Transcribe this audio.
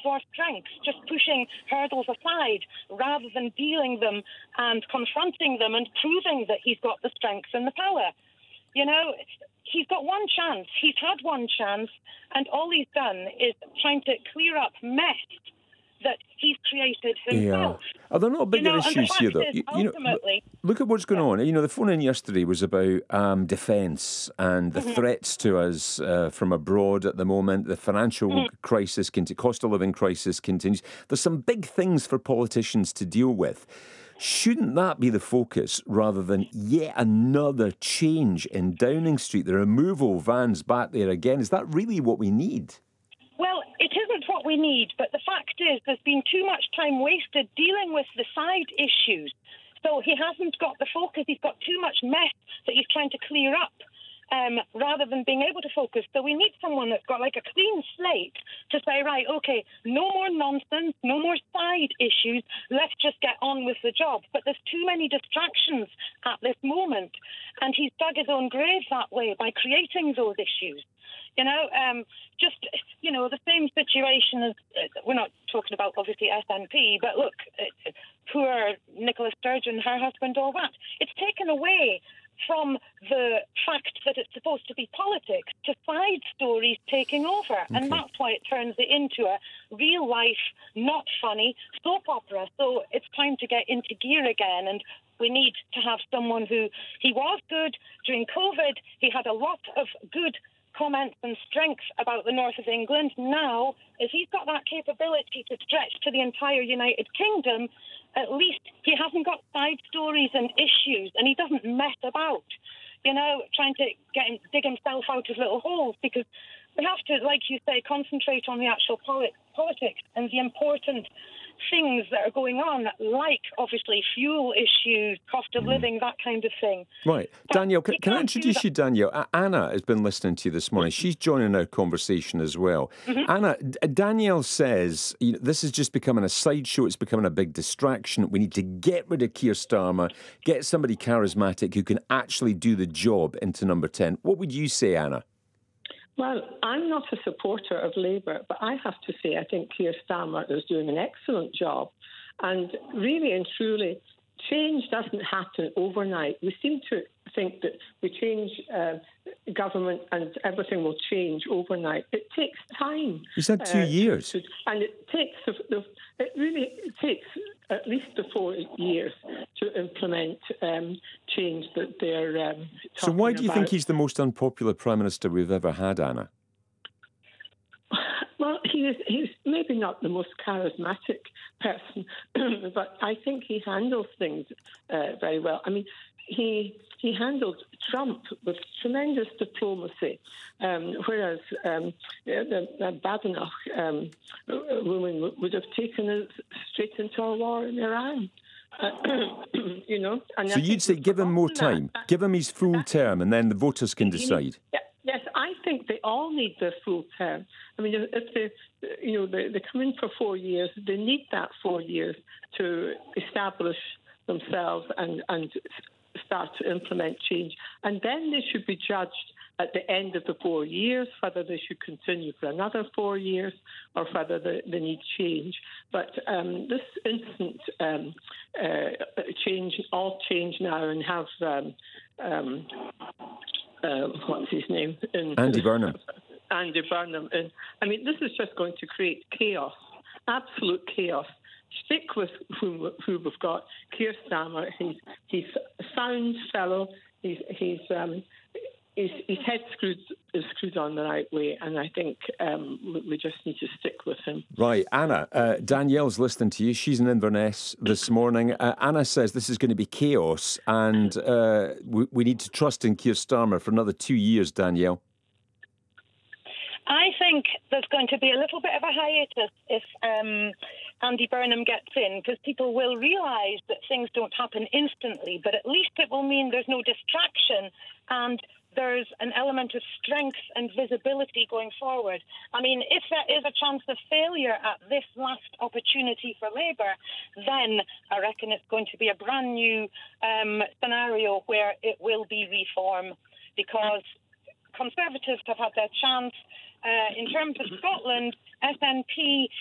for strengths, just pushing hurdles aside rather than dealing them and confronting them and proving that he's got the strength and the power. You know, he's got one chance. He's had one chance, and all he's done is trying to clear up mess that he's created himself. Yeah. Are there not bigger issues here, though? Look at what's going on. You know, the phone in yesterday was about defence and the threats to us from abroad at the moment. The financial crisis, cost of living crisis continues. There's some big things for politicians to deal with. Shouldn't that be the focus rather than yet another change in Downing Street, the removal of vans back there again? Is that really what we need? Well, it isn't what we need, but the fact is there's been too much time wasted dealing with the side issues. So he hasn't got the focus. He's got too much mess that he's trying to clear up rather than being able to focus. So we need someone that's got like a clean slate to say, right, okay, no more nonsense, no more side issues. Let's just get on with the job. But there's too many distractions at this moment. And he's dug his own grave that way by creating those issues. You know, the same situation as, we're not talking about, obviously, SNP, but look, poor Nicola Sturgeon, her husband, all that. It's taken away from the fact that it's supposed to be politics to side stories taking over. Okay. And that's why it turns it into a real life, not funny soap opera. So it's time to get into gear again. And we need to have someone he was good during COVID. He had a lot of good comments and strengths about the north of England. Now, if he's got that capability to stretch to the entire United Kingdom, at least he hasn't got side stories and issues, and he doesn't mess about, trying to dig himself out of little holes, because we have to, like you say, concentrate on the actual politics and the important things that are going on, like, obviously, fuel issues, cost of living, that kind of thing. Right. Danielle, can I introduce you, Danielle? Anna has been listening to you this morning. She's joining our conversation as well. Anna, Danielle says this is just becoming a sideshow. It's becoming a big distraction. We need to get rid of Keir Starmer, get somebody charismatic who can actually do the job into number 10. What would you say, Anna? Well, I'm not a supporter of Labour, but I have to say I think Keir Starmer is doing an excellent job. And really and truly, change doesn't happen overnight. We seem to think that we change government and everything will change overnight. It takes time. He's had 2 years. And it really takes at least the 4 years to implement change that they're talking about. So why do you think he's the most unpopular Prime Minister we've ever had, Anna? Well, he's maybe not the most charismatic person, but I think he handles things very well. I mean, he handled Trump with tremendous diplomacy, whereas the Badenoch woman would have taken us straight into a war in Iran. And so you'd say give him more time, give him his full term, and then the voters can decide. Yes, I think they all need their full term. I mean, if they come in for 4 years, they need that 4 years to establish themselves and start to implement change. And then they should be judged at the end of the 4 years, whether they should continue for another 4 years or whether they need change. But this instant change now and have, what's his name? Andy Burnham. Andy Burnham. I mean, this is just going to create chaos, absolute chaos. Stick with who we've got. Keir Starmer, he's a sound fellow. His head is screwed on the right way, and I think we just need to stick with him. Right, Anna, Danielle's listening to you. She's in Inverness this morning. Anna says this is going to be chaos, and we need to trust in Keir Starmer for another 2 years, Danielle. I think there's going to be a little bit of a hiatus if Andy Burnham gets in, because people will realise that things don't happen instantly, but at least it will mean there's no distraction and there's an element of strength and visibility going forward. I mean, if there is a chance of failure at this last opportunity for Labour, then I reckon it's going to be a brand new scenario where it will be reform, because Conservatives have had their chance. In terms of Scotland, SNP